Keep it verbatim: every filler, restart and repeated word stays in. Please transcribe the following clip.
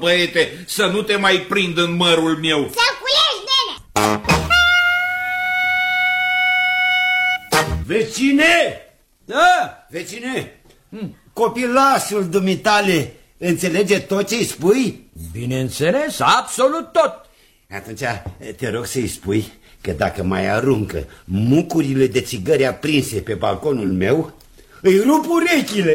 băiete, să nu te mai prind în mărul meu. Să culești, nene! Vecine! Da! Vecine! Copilașul dumitale înțelege tot ce-i spui? Bineînțeles, absolut tot. Atunci te rog să-i spui că dacă mai aruncă mucurile de țigări aprinse pe balconul meu, îi rup urechile.